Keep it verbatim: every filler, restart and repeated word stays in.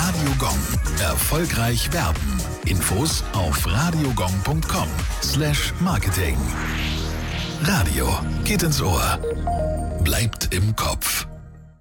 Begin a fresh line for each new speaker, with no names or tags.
Radio Gong. Erfolgreich werben. Infos auf radiogong punkt com slash marketing. Radio geht ins Ohr. Bleibt im Kopf.